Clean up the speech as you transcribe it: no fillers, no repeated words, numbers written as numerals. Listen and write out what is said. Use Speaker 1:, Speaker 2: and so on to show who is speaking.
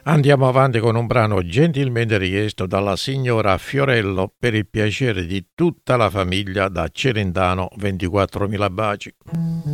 Speaker 1: Andiamo avanti con un brano gentilmente richiesto dalla signora Fiorello per il piacere di tutta la famiglia da Celentano. 24.000 baci.